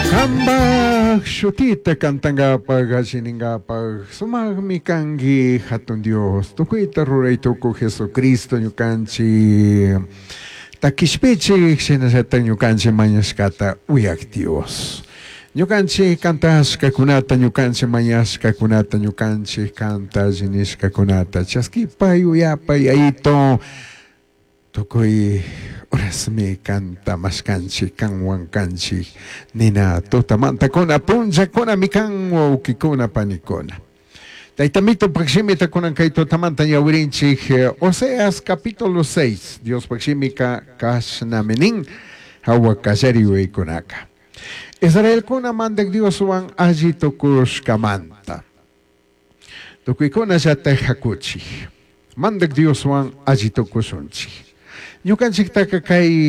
Hambak syutita kantanga pag sininga pag sumagmikangi hatun Dios. Tukoy taruray tuko Jesu Kristo nyukanchi takispechi sinasatan nyukanchi manyas kata uyak Dios. Nyukanchi kantas kakunata nyukanchi manyas kakunata nyukanchi kanta jinis kakunata chaski payuyapay aito tukoy oras me kanta mas kanchi kangwang kanchi nina totamanta kona punja kona mikang wo kikona panikona. Taitamito paksimita konan kay totamanta yawirinchi Oseas capítulo 6. Dios paksimika kas namening hawa kaseriwe konaka. Israel kona mandag Dios wang ajito kus kamanta. Tukoy kona sa tehakuchi. Mandag Dios wang ajito kusunchi. Nyukan siktaka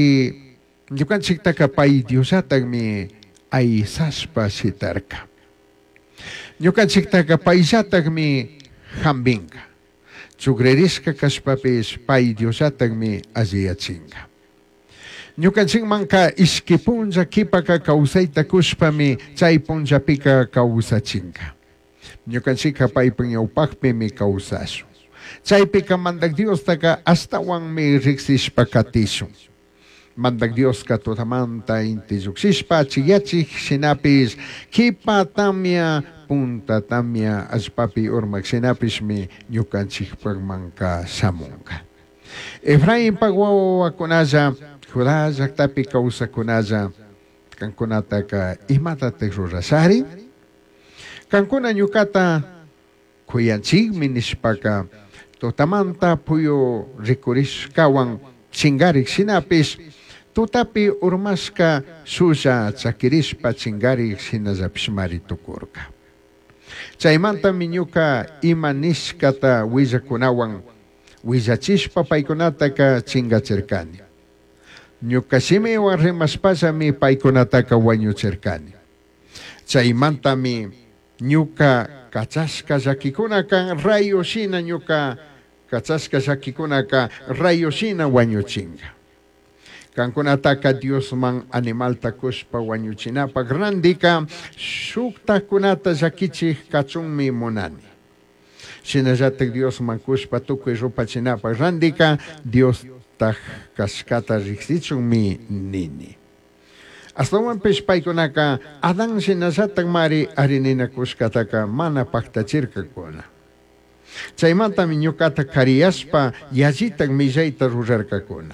pay Diosatag mi ay saspa sitarka. Nyukan siktaka pay satag mi hambinga. Tsugrerisca kaspapis pay Diosatag mi aziyatsinga. Nyukan sing mangka iskipunja kipaka kausay takuspa mi chaypunja pika kausatsinga. Nyukan sika pay pangyawpakpi mi kausaso. Chaypi ka mandag Dios taka astawang may riksispa katisyo. Mandag Dios ka totamanta inti suksispa chiyachik sinapis kipa tamya punta tamya aspapi urmag sinapis mi nyukanchik pagmangka samunga. Efraim pagwawa kunaza Judas aktapi kausa kunaza kankunata ka imata tekrurasari kankuna nyukata kuyanchik minispaka totamanta puyo rikuris kawang chingarik sinapis tutapi urmaska susa tsakirispa chingarik sinazapis maritukurka. Chaymanta minyuka imaniskata wizakunawang wizachispa paikunata ka chingacerkani. Nyuka simewa remaspasa mi paikunata ka wanyucerkani. Chaymanta mi nyuka kachaska zakikuna ka rayosina nyuka kachaska sakikuna ka rayosina wanyuchinga. Kankunata ka Dios mang animal takuspa wanyuchina pagrandika sukta kunata zakichi kachungmi monani. Sinazatek Dios mang kuspa tukoy rupachina pagrandika Dios tak kaskata riksichungmi nini. Astawan pespaikunaka adang sinasatang mari arinina kuskataka mana paktachirka kona. Chaymanta minyukata kariyaspa yazitag mijaita rurarka kona.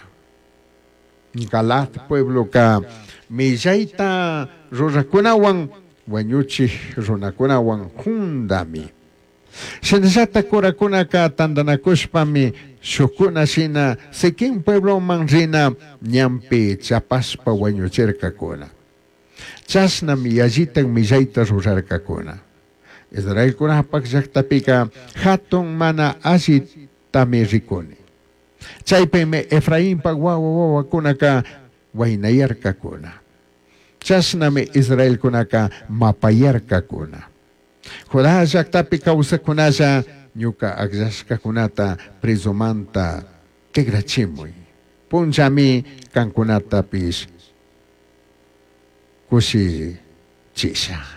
Galat pueblo ka mijaita rurakunawang wanyuchi runakunawang hundami. Sinasata kurakunaka tandanakuspami sukuna sina siking pueblo mangrina nyampi chapaspa wanyuchirka kona. Chasna miyazitag mijaita rurarka kona. Israel kuna pagsaktapika hatong mana asit tamirikoni. Chaypeme Efraim pagwawawa kunaka wainayarka kuna. Chasna me Israel kunaka mapayarka kuna. Juda saktapika usa kunasa nyuka agzaska kunata prisomanta kegrachimoy. Punjami kan kunata pis kusi chisa.